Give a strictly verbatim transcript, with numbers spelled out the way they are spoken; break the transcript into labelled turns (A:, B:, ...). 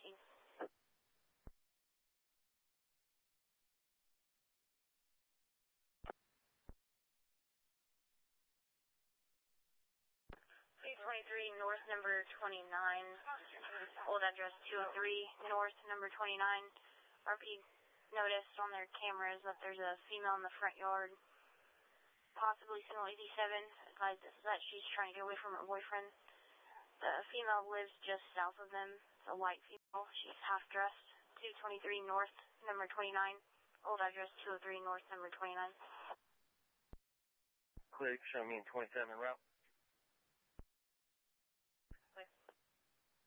A: nineteen. three twenty-three North, number twenty-nine. Old address two oh three North, number twenty-nine. R P noticed on their cameras that there's a female in the front yard, possibly single eighty-seven. Advised us that she's trying to get away from her boyfriend. The female lives just south of them. It's a white female. She's half dressed. two twenty-three North, number twenty-nine. Old address two oh three North, number twenty-nine.
B: Click, show me in twenty-seven route.